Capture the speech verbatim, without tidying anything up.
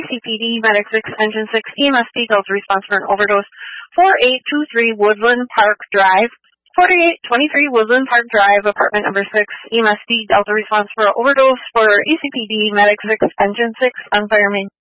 C P D, Medic six, Engine six, E M S D, Delta Response for an overdose, four eight two three Woodland Park Drive, forty-eight twenty-three Woodland Park Drive, apartment number six, E M S D, Delta Response for an overdose for E C P D, Medic six, Engine six, on fireman.